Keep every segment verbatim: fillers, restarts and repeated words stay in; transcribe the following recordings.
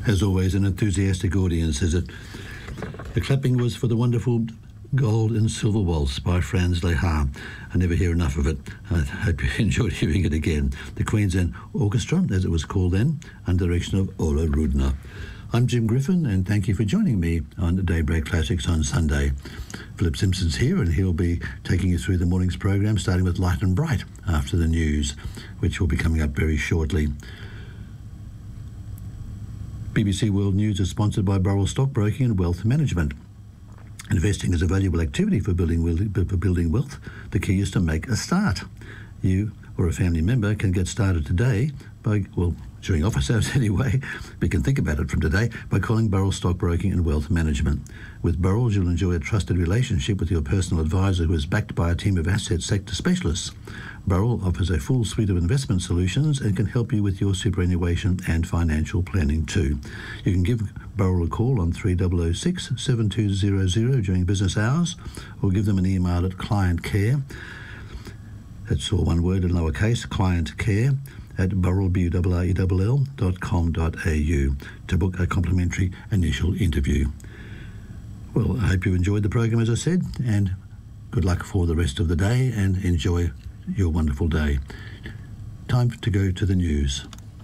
As always, an enthusiastic audience, is it? The clapping was for the wonderful Gold and Silver Waltz by Franz Lehár. I never hear enough of it. I hope you enjoyed hearing it again. The Queensland Orchestra, as it was called then, under direction of Ola Rudner. I'm Jim Griffin, and thank you for joining me on Daybreak Classics on Sunday. Philip Simpson's here, and he'll be taking you through the morning's program, starting with Light and Bright after the news, which will be coming up very shortly. B B C World News is sponsored by Burrell Stockbroking and Wealth Management. Investing is a valuable activity for building, for building wealth. The key is to make a start. You or a family member can get started today by, well, during office hours anyway, we can think about it from today, by calling Burrell Stockbroking and Wealth Management. With Burrell, you'll enjoy a trusted relationship with your personal advisor who is backed by a team of asset sector specialists. Burrell offers a full suite of investment solutions and can help you with your superannuation and financial planning too. You can give Burrell a call on three oh oh six, seven two zero zero during business hours, or give them an email at client care. That's all one word in lowercase, client care, at burrell dot com dot a u to book a complimentary initial interview. Well, I hope you enjoyed the program, as I said, and good luck for the rest of the day, and enjoy your wonderful day. Time to go to the news.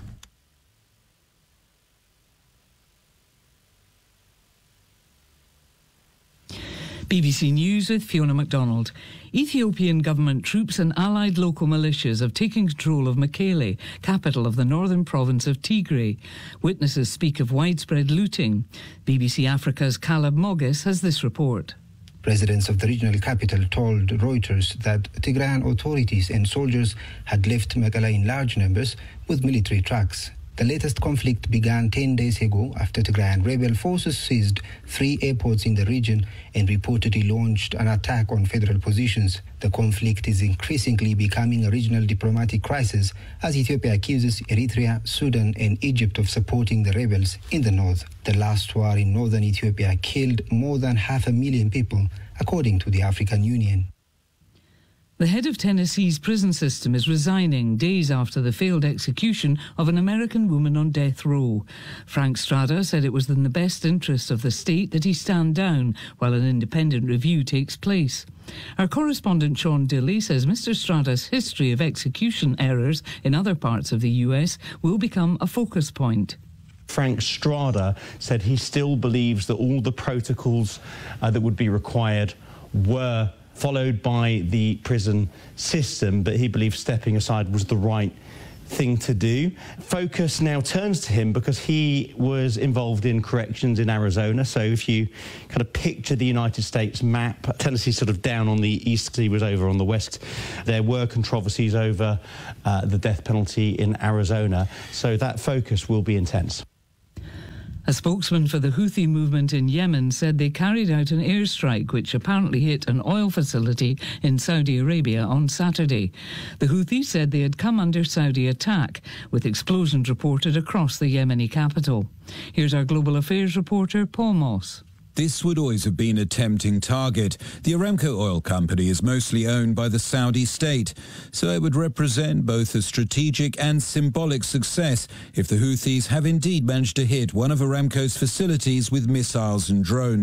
B B C News with Fiona MacDonald. Ethiopian government troops and allied local militias have taken control of Mekele, capital of the northern province of Tigray. Witnesses speak of widespread looting. B B C Africa's Caleb Mogis has this report. Residents of the regional capital told Reuters that Tigrayan authorities and soldiers had left Mekele in large numbers with military trucks. The latest conflict began ten days ago after Tigrayan rebel forces seized three airports in the region and reportedly launched an attack on federal positions. The conflict is increasingly becoming a regional diplomatic crisis as Ethiopia accuses Eritrea, Sudan and Egypt of supporting the rebels in the north. The last war in northern Ethiopia killed more than half a million people, according to the African Union. The head of Tennessee's prison system is resigning days after the failed execution of an American woman on death row. Frank Strada said it was in the best interest of the state that he stand down while an independent review takes place. Our correspondent Sean Dilley says Mister Strada's history of execution errors in other parts of the U S will become a focus point. Frank Strada said he still believes that all the protocols uh, that would be required were followed by the prison system, but he believes stepping aside was the right thing to do. Focus now turns to him because he was involved in corrections in Arizona. So if you kind of picture the United States map, Tennessee's sort of down on the east, he was over on the west. There were controversies over uh, the death penalty in Arizona, so that focus will be intense. A spokesman for the Houthi movement in Yemen said they carried out an airstrike which apparently hit an oil facility in Saudi Arabia on Saturday. The Houthis said they had come under Saudi attack, with explosions reported across the Yemeni capital. Here's our Global Affairs reporter, Paul Moss. This would always have been a tempting target. The Aramco oil company is mostly owned by the Saudi state, so it would represent both a strategic and symbolic success if the Houthis have indeed managed to hit one of Aramco's facilities with missiles and drones.